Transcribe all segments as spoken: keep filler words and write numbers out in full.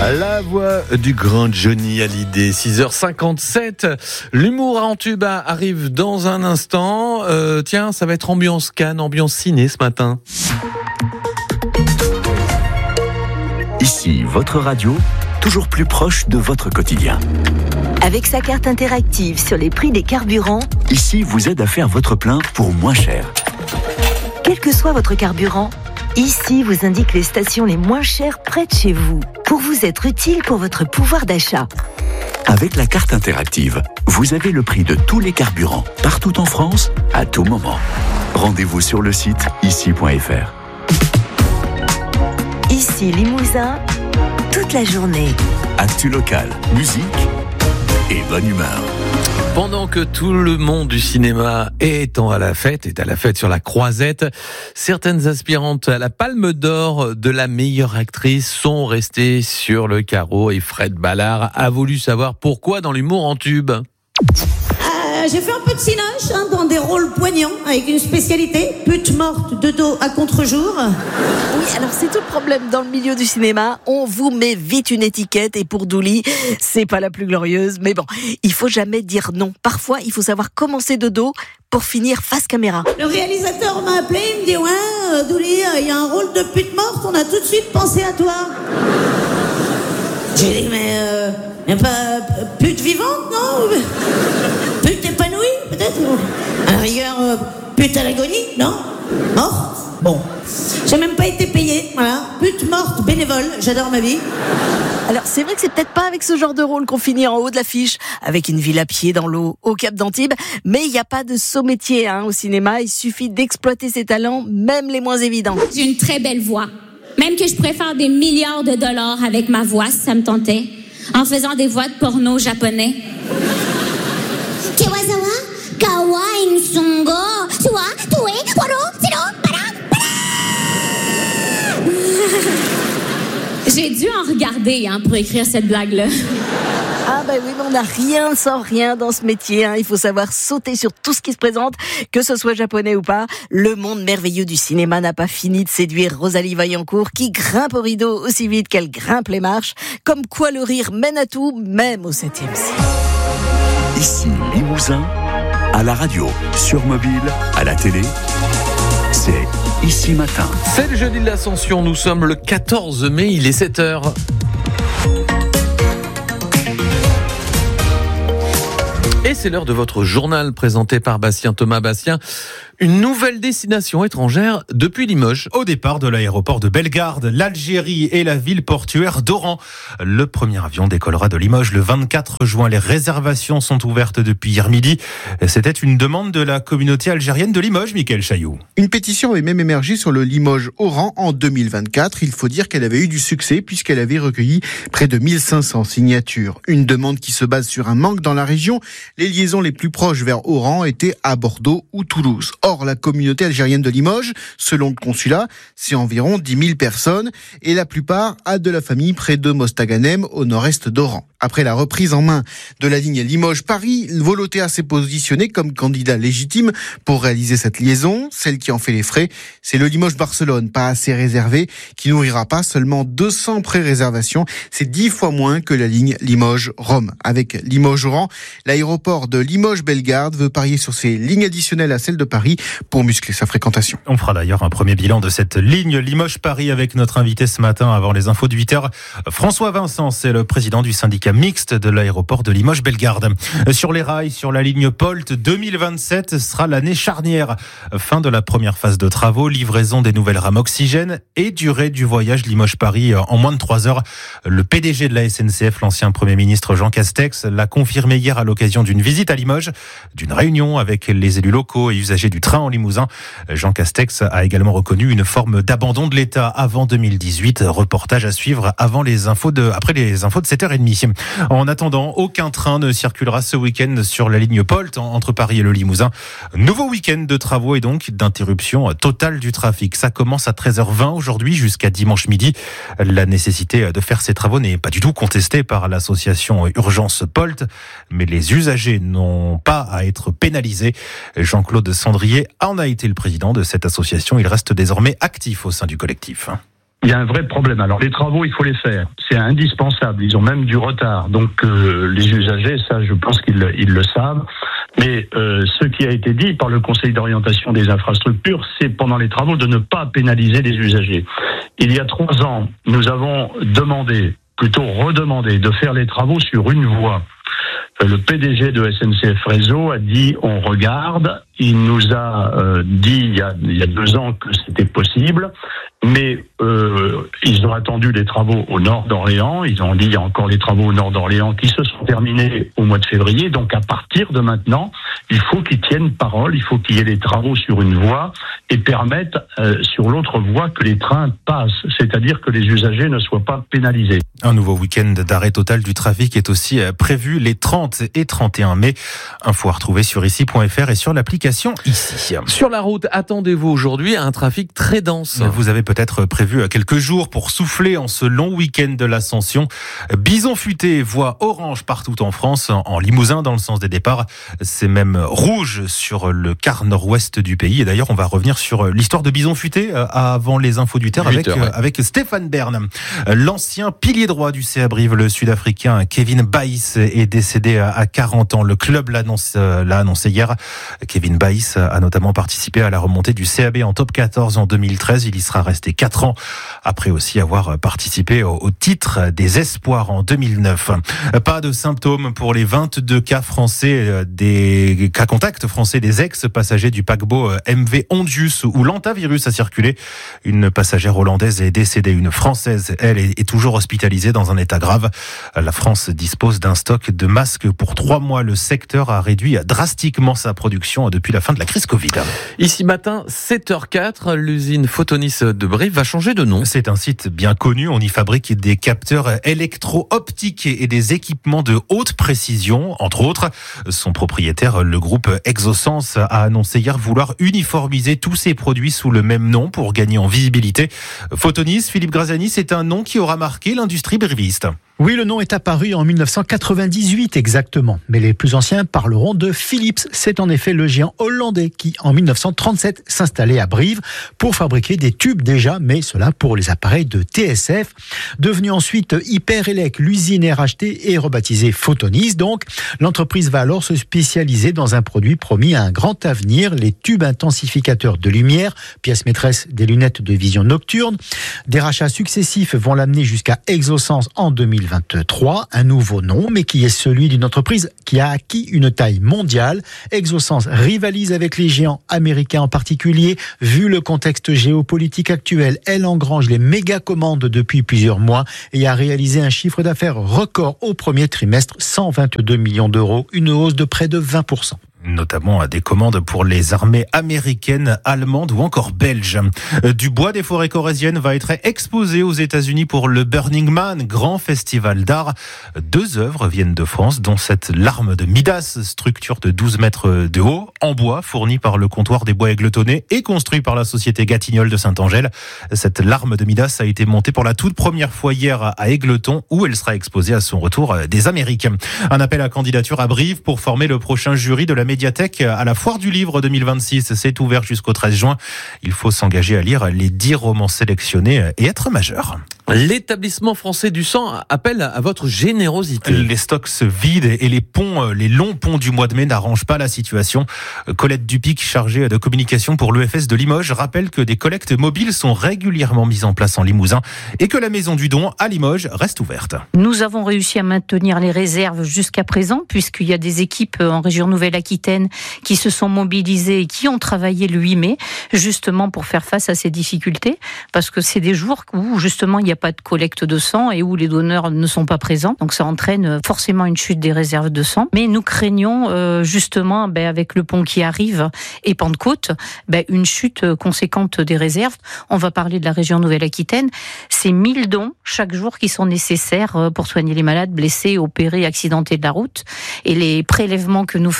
La voix du grand Johnny Hallyday, six heures cinquante-sept. L'humour en tube arrive dans un instant. Euh, tiens, ça va être ambiance Cannes, ambiance ciné ce matin. Ici, votre radio, toujours plus proche de votre quotidien. Avec sa carte interactive sur les prix des carburants, Ici vous aide à faire votre plein pour moins cher. quel que soit votre carburant, Ici vous indique les stations les moins chères près de chez vous, pour vous être utile pour votre pouvoir d'achat. Avec la carte interactive, vous avez le prix de tous les carburants, partout en France, à tout moment. Rendez-vous sur le site ici point f r. Ici Limousin, toute la journée. Actu local, musique et bonne humeur. Pendant que tout le monde du cinéma est à la fête, est à la fête sur la Croisette, certaines aspirantes à la Palme d'Or de la meilleure actrice sont restées sur le carreau et Fred Ballard a voulu savoir pourquoi dans l'humour en tube. Euh, j'ai fait un peu de cinoche hein, dans des rôles poignants avec une spécialité, pute morte de dos à contre-jour. Oui, alors c'est tout le problème dans le milieu du cinéma. On vous met vite une étiquette et pour Douli, c'est pas la plus glorieuse. Mais bon, il faut jamais dire non. Parfois, il faut savoir commencer de dos pour finir face caméra. Le réalisateur m'a appelé, il me dit « Ouais, euh, Douli, il y a un rôle de pute morte, on a tout de suite pensé à toi. » J'ai dit « Mais euh, y a pas pute vivante, non ? Pute épanouie, peut-être ? À la rigueur, euh, pute à l'agonie, non ? Morte ? Bon. J'ai même pas été payée, voilà. Pute morte, bénévole, j'adore ma vie. » Alors c'est vrai que c'est peut-être pas avec ce genre de rôle qu'on finit en haut de l'affiche, avec une ville à pied dans l'eau au Cap d'Antibes, mais il n'y a pas de saut métier hein, au cinéma, il suffit d'exploiter ses talents, même les moins évidents. J'ai une très belle voix. Même que je pourrais faire des milliards de dollars avec ma voix, si ça me tentait, en faisant des voix de porno japonais. Kewazawa, kawaii nsongo, suwa, tue, waro, siro, para, para. J'ai dû en regarder hein, pour écrire cette blague-là. Ah bah oui, mais on n'a rien sans rien dans ce métier. Hein. Il faut savoir sauter sur tout ce qui se présente, que ce soit japonais ou pas. Le monde merveilleux du cinéma n'a pas fini de séduire Rosalie Vaillancourt, qui grimpe au rideau aussi vite qu'elle grimpe les marches. Comme quoi le rire mène à tout, même au septième siècle. Ici, Limousin, à la radio, sur mobile, à la télé, c'est Ici Matin. C'est le jeudi de l'Ascension, nous sommes le quatorze mai, il est sept heures. Et c'est l'heure de votre journal présenté par Bastien Thomas. Bastien, une nouvelle destination étrangère depuis Limoges. Au départ de l'aéroport de Bellegarde, l'Algérie et la ville portuaire d'Oran. Le premier avion décollera de Limoges le vingt-quatre juin. Les réservations sont ouvertes depuis hier midi. C'était une demande de la communauté algérienne de Limoges, Mickaël Chailloux. Une pétition avait même émergé sur le Limoges-Oran en deux mille vingt-quatre. Il faut dire qu'elle avait eu du succès puisqu'elle avait recueilli près de mille cinq cents signatures. Une demande qui se base sur un manque dans la région. Les liaisons les plus proches vers Oran étaient à Bordeaux ou Toulouse. Or, la communauté algérienne de Limoges, selon le consulat, c'est environ dix mille personnes et la plupart a de la famille près de Mostaganem au nord-est d'Oran. Après la reprise en main de la ligne Limoges-Paris, Volotea s'est positionné comme candidat légitime pour réaliser cette liaison. Celle qui en fait les frais, c'est le Limoges-Barcelone, pas assez réservé, qui n'ouvrira pas seulement deux cents pré-réservations. C'est dix fois moins que la ligne Limoges-Rome. Avec Limoges-Oran, l'aéroport de Limoges-Bellegarde veut parier sur ces lignes additionnelles à celle de Paris pour muscler sa fréquentation. On fera d'ailleurs un premier bilan de cette ligne Limoges-Paris avec notre invité ce matin avant les infos de huit heures. François Vincent, c'est le président du syndicat mixte de l'aéroport de Limoges-Bellegarde. Sur les rails, sur la ligne Polt, deux mille vingt-sept sera l'année charnière. Fin de la première phase de travaux, livraison des nouvelles rames oxygène et durée du voyage Limoges-Paris en moins de trois heures. Le P D G de la S N C F, l'ancien Premier ministre Jean Castex, l'a confirmé hier à l'occasion d'une visite à Limoges, d'une réunion avec les élus locaux et usagers du train en Limousin. Jean Castex a également reconnu une forme d'abandon de l'État avant deux mille dix-huit. Reportage à suivre avant les infos de, après les infos de sept heures trente. En attendant, aucun train ne circulera ce week-end sur la ligne Polt entre Paris et le Limousin. Nouveau week-end de travaux et donc d'interruption totale du trafic. Ça commence à treize heures vingt aujourd'hui jusqu'à dimanche midi. La nécessité de faire ces travaux n'est pas du tout contestée par l'association Urgence Polt, mais les usagers n'ont pas à être pénalisés. Jean-Claude Sandrier en a été le président de cette association. Il reste désormais actif au sein du collectif. il y a un vrai problème. Alors les travaux, il faut les faire. C'est indispensable. Ils ont même du retard. Donc euh, les usagers, ça, je pense qu'ils ils le savent. Mais euh, ce qui a été dit par le Conseil d'orientation des infrastructures, c'est pendant les travaux de ne pas pénaliser les usagers. Il y a trois ans, nous avons demandé, plutôt redemandé, de faire les travaux sur une voie. Le P D G de S N C F Réseau a dit on regarde. Il nous a euh, dit il y a, il y a deux ans que c'était possible, mais euh, ils ont attendu les travaux au nord d'Orléans. Ils ont dit il y a encore les travaux au nord d'Orléans qui se sont terminés au mois de février. Donc à partir de maintenant, il faut qu'ils tiennent parole. Il faut qu'il y ait des travaux sur une voie et permettent euh, sur l'autre voie que les trains passent, c'est-à-dire que les usagers ne soient pas pénalisés. Un nouveau week-end d'arrêt total du trafic est aussi prévu les trente et trente et un mai. Info à retrouver sur ici point f r et sur l'application Ici. Sur la route, attendez-vous aujourd'hui à un trafic très dense. Vous avez peut-être prévu quelques jours pour souffler en ce long week-end de l'Ascension. Bison futé, voie orange partout en France, en Limousin dans le sens des départs. C'est même rouge sur le quart nord-ouest du pays. Et d'ailleurs, on va revenir sur l'histoire de Bison futé avant les infos du terre avec, ouais. avec Stéphane Bern. L'ancien pilier droit du C A Brive, le Sud-Africain Kevin Baïs, est décédé à quarante ans. Le club l'a annoncé, l'a annoncé hier. Kevin Baïs a notamment participé à la remontée du C A B en top quatorze en deux mille treize. Il y sera resté quatre ans après aussi avoir participé au, au titre des Espoirs en deux mille neuf. Pas de symptômes pour les vingt-deux cas français, des cas contacts français des ex-passagers du paquebot M V Ondius où l'antavirus a circulé. Une passagère hollandaise est décédée. Une française, elle, est toujours hospitalisée dans un état grave. La France dispose d'un stock de masques pour trois mois. Le secteur a réduit drastiquement sa production depuis la fin de la crise Covid. Ici matin, sept heures quatre, l'usine Photonis de Brive va changer de nom. C'est un site bien connu. On y fabrique des capteurs électro-optiques et des équipements de haute précision, entre autres. Son propriétaire, le groupe Exosens, a annoncé hier vouloir uniformiser tous ses produits sous le même nom pour gagner en visibilité. Photonis, Philippe Graziani, c'est un nom qui aura marqué l'industrie briviste. Oui, le nom est apparu en dix-neuf cent quatre-vingt-dix-huit exactement. Mais les plus anciens parleront de Philips. C'est en effet le géant hollandais qui, en dix-neuf cent trente-sept, s'installait à Brive pour fabriquer des tubes déjà, mais cela pour les appareils de T S F. Devenu ensuite Hyperelec, l'usine est rachetée et rebaptisée Photonis. Donc, l'entreprise va alors se spécialiser dans un produit promis à un grand avenir, les tubes intensificateurs de lumière, pièce maîtresse des lunettes de vision nocturne. Des rachats successifs vont l'amener jusqu'à Exosens en deux mille vingt-trois, un nouveau nom, mais qui est celui d'une entreprise qui a acquis une taille mondiale. Exosens rivalise avec les géants américains en particulier. Vu le contexte géopolitique actuel, elle engrange les méga commandes depuis plusieurs mois et a réalisé un chiffre d'affaires record au premier trimestre, cent vingt-deux millions d'euros, une hausse de près de vingt pour cent. Notamment à des commandes pour les armées américaines, allemandes ou encore belges. Du bois des forêts corréziennes va être exposé aux États-Unis pour le Burning Man, grand festival d'art. Deux œuvres viennent de France, dont cette larme de Midas, structure de douze mètres de haut, en bois, fournie par le comptoir des bois égletonnés et construit par la société Gatignolles de Saint-Angèle. Cette larme de Midas a été montée pour la toute première fois hier à Égletons, où elle sera exposée à son retour des Américains. Un appel à candidature à Brive pour former le prochain jury de la médiathèque à la Foire du Livre deux mille vingt-six. C'est ouvert jusqu'au treize juin. Il faut s'engager à lire les dix romans sélectionnés et être majeur. L'établissement français du sang appelle à votre générosité. Les stocks se vident et les ponts, les longs ponts du mois de mai n'arrangent pas la situation. Colette Dupic, chargée de communication pour l'E F S de Limoges, rappelle que des collectes mobiles sont régulièrement mises en place en Limousin et que la maison du don à Limoges reste ouverte. Nous avons réussi à maintenir les réserves jusqu'à présent, puisqu'il y a des équipes en région Nouvelle-Aquitaine qui se sont mobilisées et qui ont travaillé le huit mai, justement pour faire face à ces difficultés, parce que c'est des jours où justement il n'y a pas de collecte de sang et où les donneurs ne sont pas présents. Donc ça entraîne forcément une chute des réserves de sang. Mais nous craignons euh, justement, ben, avec le pont qui arrive et Pentecôte, ben, une chute conséquente des réserves. On va parler de la région Nouvelle-Aquitaine. C'est mille dons chaque jour qui sont nécessaires pour soigner les malades, blessés, opérés, accidentés de la route. Et les prélèvements que nous faisons en collecte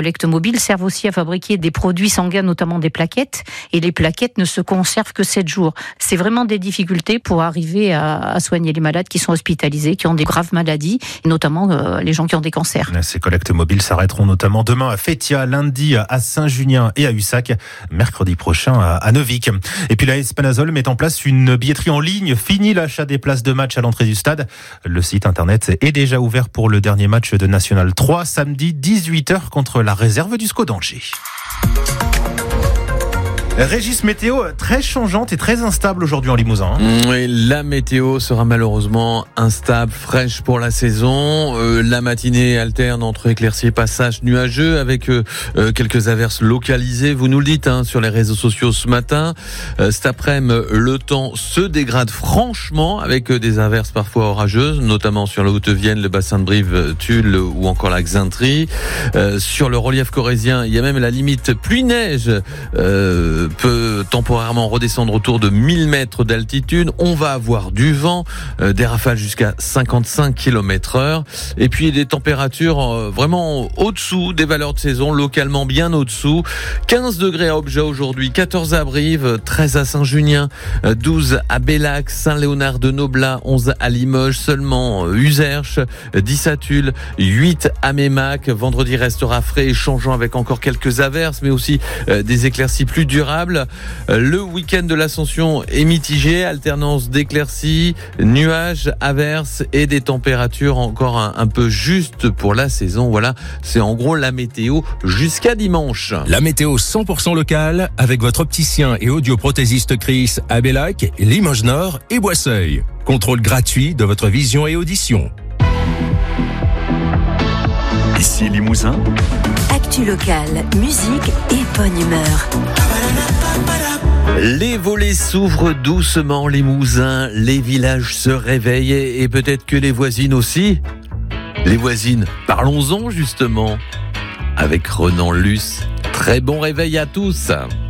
collectes mobiles servent aussi à fabriquer des produits sanguins, notamment des plaquettes. Et les plaquettes ne se conservent que sept jours. C'est vraiment des difficultés pour arriver à, à soigner les malades qui sont hospitalisés, qui ont des graves maladies, et notamment euh, les gens qui ont des cancers. Ces collectes mobiles s'arrêteront notamment demain à Fétia, lundi à Saint-Junien et à Ussac, mercredi prochain à Neuvic. Et puis la Espanazol met en place une billetterie en ligne. Fini l'achat des places de match à l'entrée du stade. Le site internet est déjà ouvert pour le dernier match de National trois, samedi dix-huit heures contre la réserve du S C O d'Angers. Régis, météo très changeante et très instable aujourd'hui en Limousin. Oui, la météo sera malheureusement instable, fraîche pour la saison. Euh, la matinée alterne entre éclaircies et passages nuageux avec euh, quelques averses localisées. Vous nous le dites hein, sur les réseaux sociaux ce matin. Euh, cet après-midi, le temps se dégrade franchement avec euh, des averses parfois orageuses, notamment sur la Haute-Vienne, le bassin de Brive, Tulle ou encore la Xaintrie. Euh, sur le relief corrézien, il y a même la limite pluie-neige. Euh, peut temporairement redescendre autour de mille mètres d'altitude. On va avoir du vent, euh, des rafales jusqu'à cinquante-cinq kilomètres heure. Et puis des températures euh, vraiment au-dessous des valeurs de saison, localement bien au-dessous. quinze degrés à Obja aujourd'hui, quatorze à Brive, treize à Saint-Junien, douze à Bellac, Saint-Léonard-de-Noblat, onze à Limoges, seulement Userche, dix à Tulle, huit à Mémac. Vendredi restera frais et changeant avec encore quelques averses, mais aussi euh, des éclaircies plus durables. Le week-end de l'Ascension est mitigé, alternance d'éclaircies, nuages, averses et des températures encore un, un peu justes pour la saison. Voilà, c'est en gros la météo jusqu'à dimanche. La météo cent pour cent locale avec votre opticien et audioprothésiste Chris à Bellac, Limoges Nord et Boisseuil. Contrôle gratuit de votre vision et audition. Ici Limousin. Actu locale, musique et bonne humeur. Les volets s'ouvrent doucement, Limousin, les villages se réveillent et peut-être que les voisines aussi. Les voisines, parlons-en justement avec Renan Luce. Très bon réveil à tous.